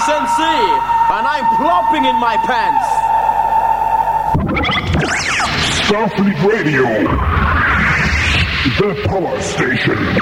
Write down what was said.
NC, and I'm plopping in my pants. Starfleet Radio, the power station.